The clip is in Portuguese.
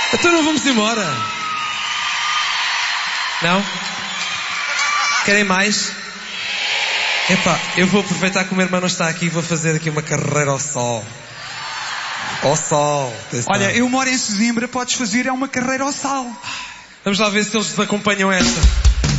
Então não vamos embora. Não? Querem mais? Epá, eu vou aproveitar que o meu irmão não está aqui e vou fazer aqui uma carreira ao sol. Ao sol. Olha, eu moro em Sesimbra, podes fazer uma carreira ao sal. Vamos lá ver se eles acompanham esta.